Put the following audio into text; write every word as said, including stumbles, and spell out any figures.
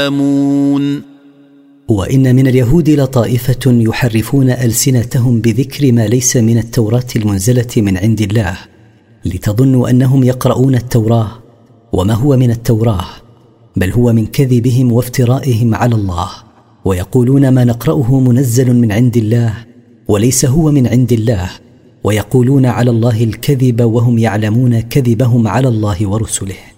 يعلمون. وإن من اليهود لطائفة يحرفون ألسنتهم بذكر ما ليس من التوراة المنزلة من عند الله، لتظنوا أنهم يقرؤون التوراة وما هو من التوراة، بل هو من كذبهم وافترائهم على الله، ويقولون ما نقرأه منزل من عند الله وليس هو من عند الله، ويقولون على الله الكذب وهم يعلمون كذبهم على الله ورسله.